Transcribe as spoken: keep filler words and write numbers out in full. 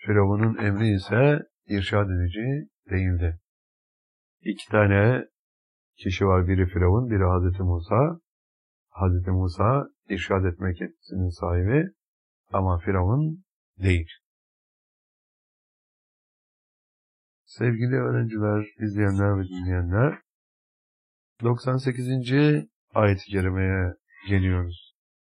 Firavun'un emri ise irşad edici değildi. İki tane kişi var. Biri Firavun, biri Hazreti Musa. Hazreti Musa irşad etmek yetkisinin sahibi ama Firavun değil. Sevgili öğrenciler, izleyenler ve dinleyenler, doksan sekizinci ayet-i kerimeye geliyoruz.